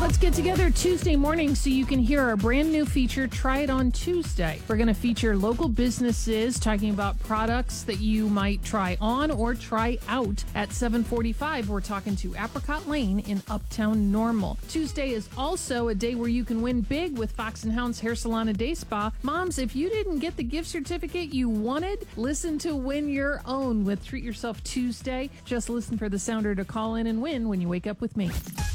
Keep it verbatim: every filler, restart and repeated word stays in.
Let's get together Tuesday morning so you can hear our brand new feature, Try It On Tuesday. We're going to feature local businesses talking about products that you might try on or try out. At seven forty-five, we're talking to Apricot Lane in Uptown Normal. Tuesday is also a day where you can win big with Fox and Hound's Hair Salon and Day Spa. Moms, if you didn't get the gift certificate you wanted, listen to win your own with Treat Yourself Tuesday. Just listen for the sounder to call in and win when you wake up with me.